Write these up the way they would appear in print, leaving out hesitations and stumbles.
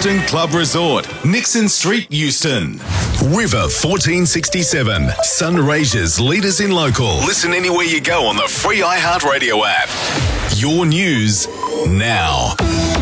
Euston Club Resort, Nixon Street, Euston. River 1467, Sunraysia's leaders in local. Listen anywhere you go on the free iHeartRadio app. Your news now.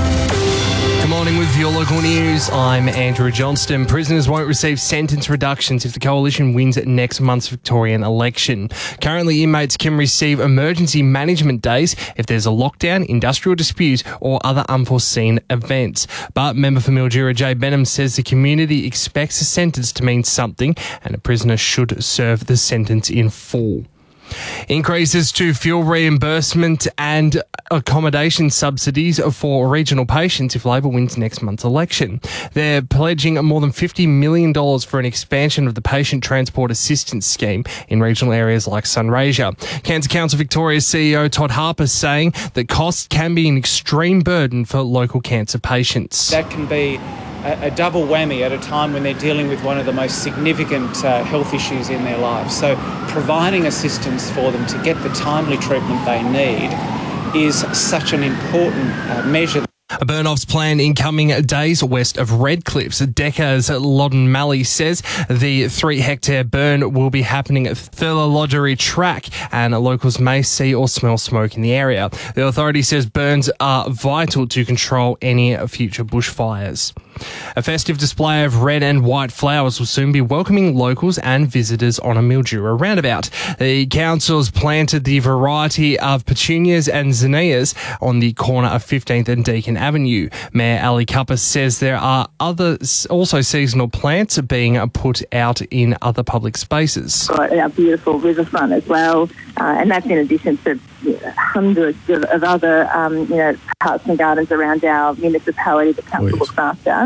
Good morning with your local news. I'm Andrew Johnston. Prisoners won't receive sentence reductions if the Coalition wins next month's Victorian election. Currently, inmates can receive emergency management days if there's a lockdown, industrial dispute or other unforeseen events. But member for Mildura Jay Benham says the community expects a sentence to mean something and a prisoner should serve the sentence in full. Increases to fuel reimbursement and accommodation subsidies for regional patients if Labor wins next month's election. They're pledging more than $50 million for an expansion of the patient transport assistance scheme in regional areas like Sunraysia. Cancer Council Victoria's CEO Todd Harper saying that costs can be an extreme burden for local cancer patients. That can be a double whammy at a time when they're dealing with one of the most significant health issues in their lives. So providing assistance for them to get the timely treatment they need is such an important measure. A burn-off's planned in coming days west of Redcliffs. Decca's Loddon Malley says the 3-hectare burn will be happening at Thurlow track and locals may see or smell smoke in the area. The authority says burns are vital to control any future bushfires. A festive display of red and white flowers will soon be welcoming locals and visitors on a Mildura roundabout. The council's planted the variety of petunias and zinnias on the corner of 15th and Deakin Avenue. Mayor Ali Cupper says there are also seasonal plants being put out in other public spaces. Got our beautiful riverfront as well, and that's in addition to hundreds of other parks and gardens around our municipality the council looks after.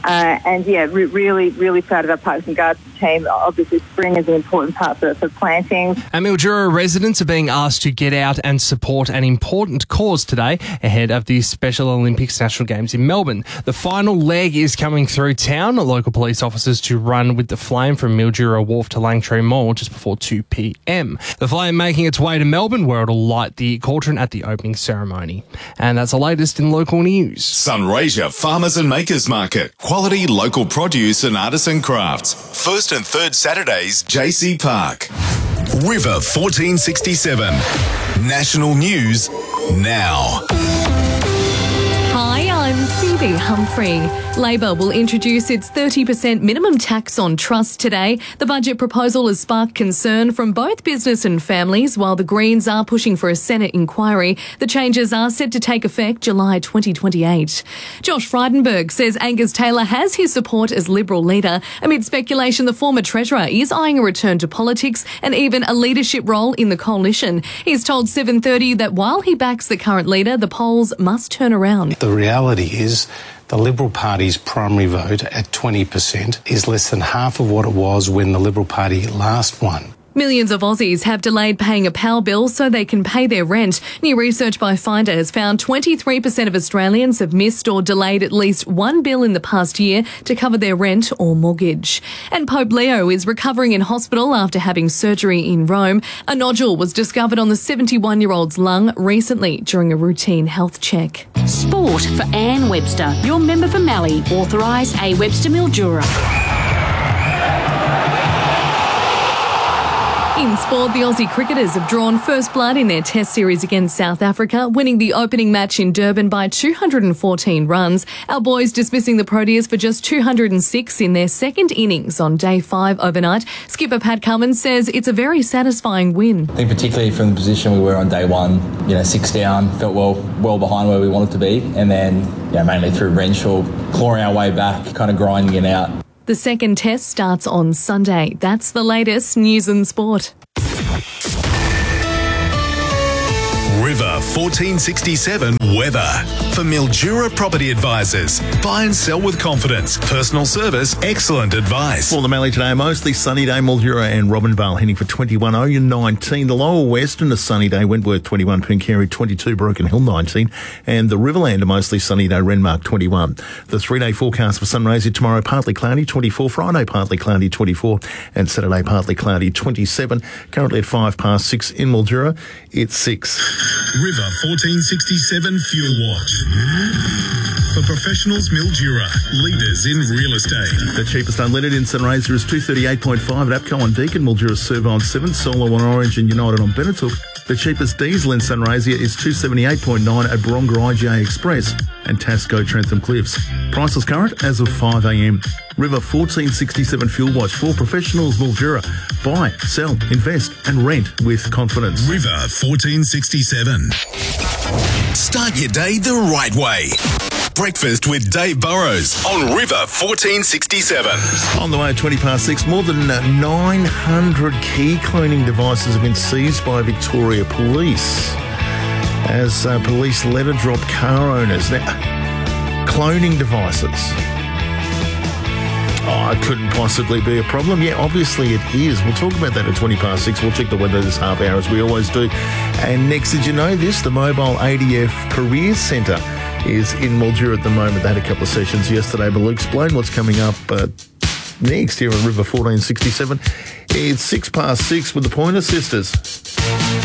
Really proud of our Parks and Gardens team. Obviously, spring is an important part for planting. And Mildura residents are being asked to get out and support an important cause today ahead of the Special Olympics National Games in Melbourne. The final leg is coming through town. Local police officers to run with the flame from Mildura Wharf to Langtree Mall just before 2 p.m. The flame making its way to Melbourne, where it'll light the cauldron at the opening ceremony. And that's the latest in local news. Sunraysia Farmers and Makers Market. Quality local produce and artisan crafts. First and third Saturdays, JC Park. River 1467. National News Now. Hi, I'm Phoebe Humphrey. Labor will introduce its 30% minimum tax on trust today. The budget proposal has sparked concern from both business and families, while the Greens are pushing for a Senate inquiry. The changes are set to take effect July 2028. Josh Frydenberg says Angus Taylor has his support as Liberal leader. Amid speculation, the former Treasurer is eyeing a return to politics and even a leadership role in the coalition. He's told 7:30 that while he backs the current leader, the polls must turn around. The reality is the Liberal Party's primary vote at 20% is less than half of what it was when the Liberal Party last won. Millions of Aussies have delayed paying a power bill so they can pay their rent. New research by Finder has found 23% of Australians have missed or delayed at least one bill in the past year to cover their rent or mortgage. And Pope Leo is recovering in hospital after having surgery in Rome. A nodule was discovered on the 71-year-old's lung recently during a routine health check. Sport for Anne Webster, your member for Mallee, authorised A. Webster Mildura. In sport, the Aussie cricketers have drawn first blood in their test series against South Africa, winning the opening match in Durban by 214 runs. Our boys dismissing the Proteas for just 206 in their second innings on day 5 overnight. Skipper Pat Cummins says it's a very satisfying win. I think particularly from the position we were on day 1, 6 down, felt well behind where we wanted to be, and then mainly through Renshaw, clawing our way back, kind of grinding it out. The second test starts on Sunday. That's the latest news and sport. River 1467 weather. For Mildura Property Advisors. Buy and sell with confidence. Personal service, excellent advice. For the Mallee today, mostly sunny day, Mildura and Robinvale heading for 21, Oyen 19. The Lower Western, a sunny day, Wentworth 21, Pincarry 22, Broken Hill 19. And the Riverland, a mostly sunny day, Renmark 21. The 3-day forecast for Sunraysia tomorrow, partly cloudy 24, Friday partly cloudy 24, and Saturday partly cloudy 27. Currently at 6:05 in Mildura, it's 6. River 1467 Fuel Watch. For professionals, Mildura, leaders in real estate. The cheapest unleaded in St Razor is $238.5 at APCO on Deakin, Mildura Servo on 7, Solo on Orange and United on Benetooke. The cheapest diesel in St Razor is $278.9 at Baronga IGA Express and Tasco Trentham Cliffs. Prices current as of 5 a.m. River 1467 Fuel Watch for professionals, Mildura. Buy, sell, invest and rent with confidence. River 1467. Start your day the right way. Breakfast with Dave Burrows on River 1467. On the way at 6:20, more than 900 key cloning devices have been seized by Victoria Police as police letter drop car owners. Now, cloning devices. Oh, it couldn't possibly be a problem. Yeah, obviously it is. We'll talk about that at 6:20. We'll check the weather this half hour as we always do. And next, did you know this? The Mobile ADF Careers Centre is in Mildura at the moment. They had a couple of sessions yesterday, but we'll explain what's coming up next here on River 1467. It's 6:06 with the Pointer Sisters.